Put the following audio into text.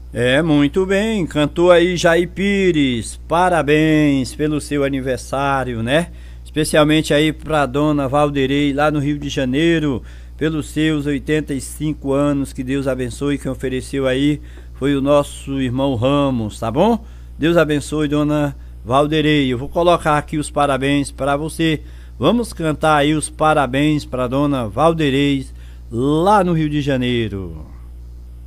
É, muito bem, cantou aí Jair Pires, parabéns pelo seu aniversário, né? Especialmente aí pra dona Valderei, lá no Rio de Janeiro, pelos seus 85 anos, que Deus abençoe. Quem ofereceu aí foi o nosso irmão Ramos, tá bom? Deus abençoe, dona Valderei. Eu vou colocar aqui os parabéns para você. Vamos cantar aí os parabéns para dona Valderei, lá no Rio de Janeiro.